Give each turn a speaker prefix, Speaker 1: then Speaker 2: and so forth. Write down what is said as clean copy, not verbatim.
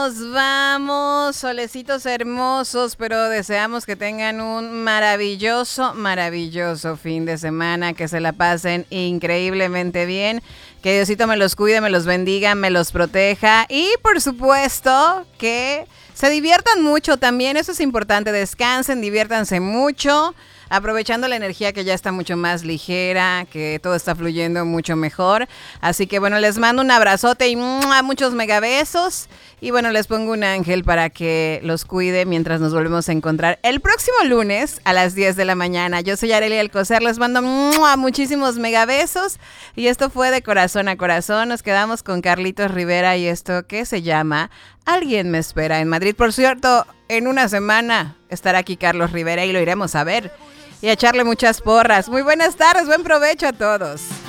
Speaker 1: Nos vamos, solecitos hermosos, pero deseamos que tengan un maravilloso, maravilloso fin de semana, que se la pasen increíblemente bien, que Diosito me los cuide, me los bendiga, me los proteja y por supuesto que se diviertan mucho también, eso es importante, descansen, diviértanse mucho. Aprovechando la energía que ya está mucho más ligera, que todo está fluyendo mucho mejor. Así que bueno, les mando un abrazote y muchos megabesos. Y bueno, les pongo un ángel para que los cuide mientras nos volvemos a encontrar el próximo lunes a las 10 de la mañana. Yo soy Arely Alcocer, les mando muchísimos megabesos. Y esto fue de corazón a corazón. Nos quedamos con Carlitos Rivera y esto que se llama Alguien me espera en Madrid. Por cierto, en una semana estará aquí Carlos Rivera y lo iremos a ver. Y a echarle muchas porras. Muy buenas tardes, buen provecho a todos.